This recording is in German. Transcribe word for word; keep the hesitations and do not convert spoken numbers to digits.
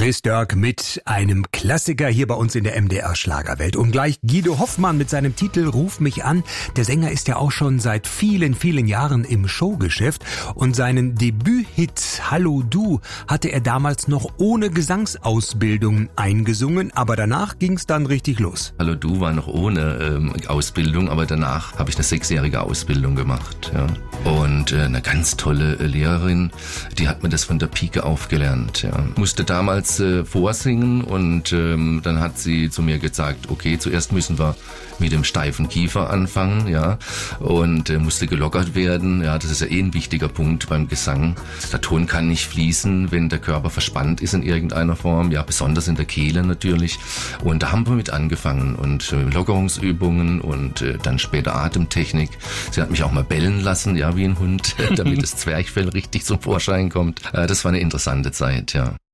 Chris Dörk mit einem Klassiker hier bei uns in der M D R Schlagerwelt. Und gleich Guido Hoffmann mit seinem Titel Ruf mich an. Der Sänger ist ja auch schon seit vielen, vielen Jahren im Showgeschäft. Und seinen Debüthit Hallo Du hatte er damals noch ohne Gesangsausbildung eingesungen. Aber danach ging's dann richtig los. Hallo Du war noch ohne ähm, Ausbildung, aber danach habe ich eine sechsjährige Ausbildung gemacht. Ja. Und äh, eine ganz tolle äh, Lehrerin, die hat mir das von der Pike aufgelernt. Ja. Musste damals äh, vorsingen und ähm, dann hat sie zu mir gesagt, okay, zuerst müssen wir mit dem steifen Kiefer anfangen, ja, und äh, musste gelockert werden. Ja, das ist ja eh ein wichtiger Punkt beim Gesang. Der Ton kann nicht fließen, wenn der Körper verspannt ist in irgendeiner Form, ja, besonders in der Kehle natürlich. Und da haben wir mit angefangen und äh, Lockerungsübungen und äh, dann später Atemtechnik. Sie hat mich auch mal bellen lassen, ja, wie ein Hund, damit das Zwerchfell richtig zum Vorschein kommt. Äh, das war eine interessante Zeit, ja.